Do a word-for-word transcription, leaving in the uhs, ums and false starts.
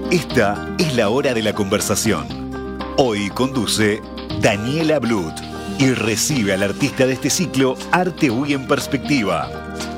Esta es la hora de la conversación. Hoy conduce Daniela Blut y recibe al artista de este ciclo Arte Hoy en Perspectiva,